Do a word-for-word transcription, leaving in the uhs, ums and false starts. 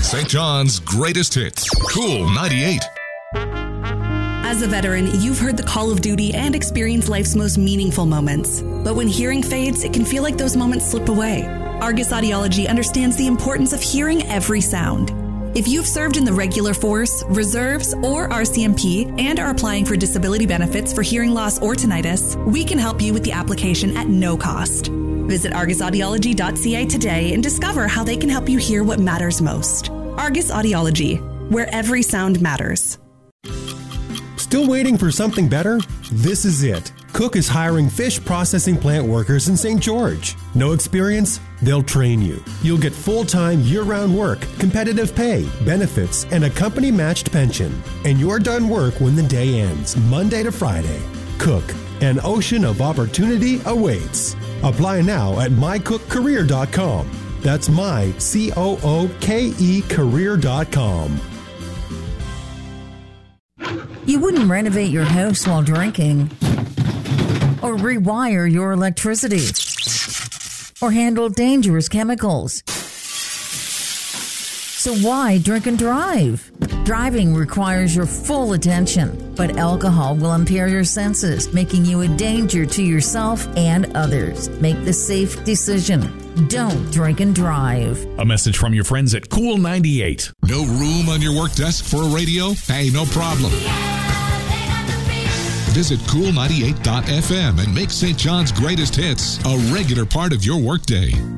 Saint John's greatest hits. Cool ninety-eight. As a veteran, you've heard the call of duty and experienced life's most meaningful moments. But when hearing fades, it can feel like those moments slip away. Argus Audiology understands the importance of hearing every sound. If you've served in the regular force, reserves, or R C M P and are applying for disability benefits for hearing loss or tinnitus, we can help you with the application at no cost. Visit argus audiology dot c a today and discover how they can help you hear what matters most. Argus Audiology, where every sound matters. Still waiting for something better? This is it. Cook is hiring fish processing plant workers in Saint George. No experience? They'll train you. You'll get full-time, year-round work, competitive pay, benefits, and a company-matched pension. And you're done work when the day ends, Monday to Friday. Cook, an ocean of opportunity awaits. Apply now at my cook career dot com. That's my, C O O K E, career dot com. You wouldn't renovate your house while drinking, or rewire your electricity, or handle dangerous chemicals. So why drink and drive? Driving requires your full attention, but alcohol will impair your senses, making you a danger to yourself and others. Make the safe decision. Don't drink and drive. A message from your friends at Cool ninety-eight. No room on your work desk for a radio? Hey, no problem. Visit cool ninety-eight dot f m and make Saint John's greatest hits a regular part of your workday.